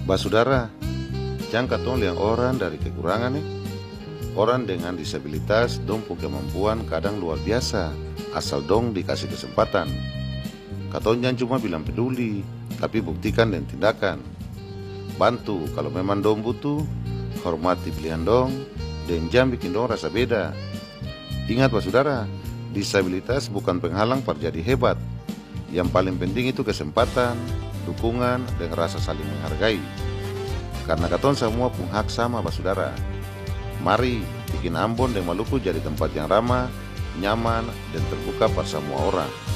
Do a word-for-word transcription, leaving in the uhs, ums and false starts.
Basudara, jangan katong liang orang dari kekurangan nih. Orang dengan disabilitas dong punya kemampuan kadang luar biasa, asal dong dikasih kesempatan. Katong jangan cuma bilang peduli, tapi buktikan dengan tindakan. Bantu kalau memang dong butuh, hormati pilihan dong, dan jangan bikin dong rasa beda. Ingat basudara, disabilitas bukan penghalang pada jadi hebat. Yang paling penting itu kesempatan, dukungan, dan rasa saling menghargai. Karena katong semua punya hak sama basudara. Mari bikin Ambon dan Maluku jadi tempat yang ramah, nyaman, dan terbuka pada semua orang.